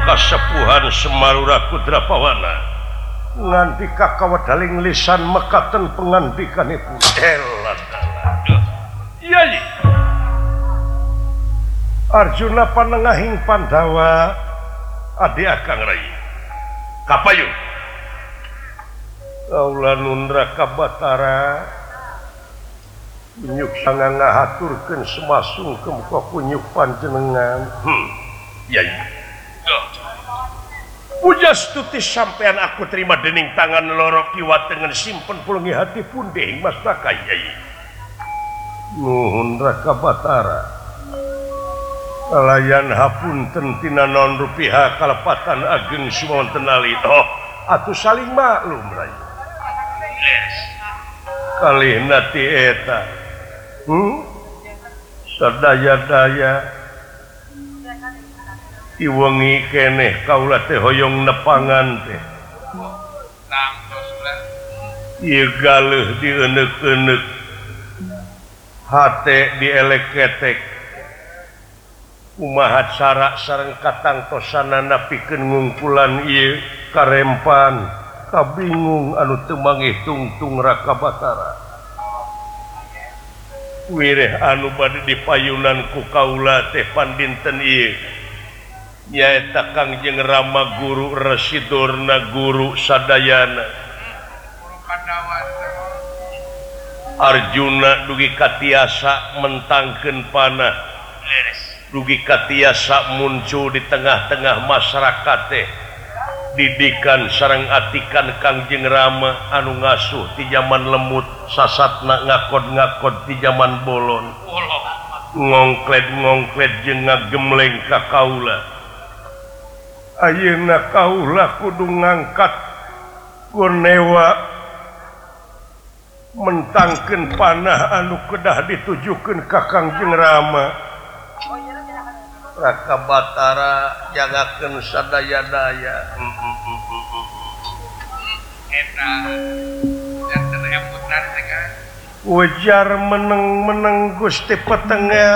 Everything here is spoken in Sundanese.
kasepuhan Semarura Kudrapawana nganti kakawadaling lisan mekaten pengandikanipun Yai Arjuna panengahing Pandawa adi Akang Rai kapayun kaula nundra ka Batara nyuk sangang ngahaturkeun semasungkem ka kunyuk panjenengan Yai pujas tutis sampean aku terima dening tangan loro kiwa tengen simpen pulungi hati punding Mas Baka Yai nuhun Raka Batara kalayan hapunten tina non rupiah kalepatan ageng sumonten ali atuh saling maklum Rai kalihna ti eta sadaya-daya iwengi keneh kaula teh hoyong nepangan teh ieu galeuh dieuneuk-euneuk hate dielek-ketek kumaha cara sareng katangtosanana pikeun ngungkulan ieu karempan kabingung anu teu mangih tungtung Raka Batara wireh anu bade dipayunan ku kaula teh pandinten ieu nyaeta Kangjeng Rama guru residorna guru sadayana Arjuna dugi katiasa mentangkeun panah dugi katiasa muncul di tengah-tengah masyarakat teh didikan sareng atikan Kangjeng Rama anu ngasuh ti zaman lemut sasatna ngakod-ngakod ti zaman bolon ngongkled-ngongkled jeung ngagemleng ka kaula ayeuna kaula kudu ngangkat gonewa mentangkeun panah anu kedah ditujukeun ka Kangjeng Rama Raka Batara jagakeun sadaya-daya eta janten emutan teh kan ujar meneng-meneng Gusti Petengel